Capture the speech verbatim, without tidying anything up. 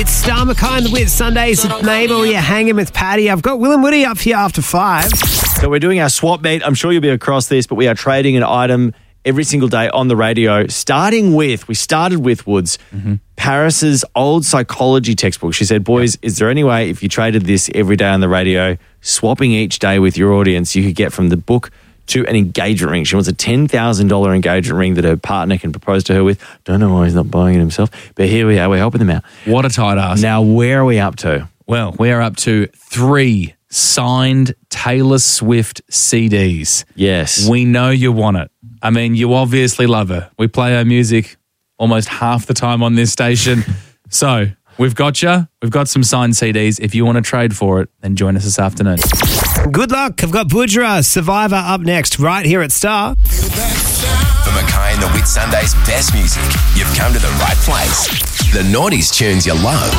It's Star Mackay and the Wit Sundays with Mabel. You're hanging with Paddy. I've got Will and Woody up here after five. So we're doing our swap meet. I'm sure you'll be across this, but we are trading an item every single day on the radio, starting with, we started with Woods, mm-hmm. Paris's old psychology textbook. She said, boys, is there any way if you traded this every day on the radio, swapping each day with your audience, you could get from the book to an engagement ring? She wants a ten thousand dollars engagement ring that her partner can propose to her with. Don't know why he's not buying it himself, but here we are. We're helping them out. What a tight ass. Now, where are we up to? Well, we are up to three signed Taylor Swift C Ds. Yes. We know you want it. I mean, you obviously love her. We play her music almost half the time on this station. So we've got you. We've got some signed C Ds. If you want to trade for it, then join us this afternoon. Good luck. I've got Budra, Survivor up next, right here at Star. For Mackay and the Wit Sundays' best music, you've come to the right place. The noughties tunes you love.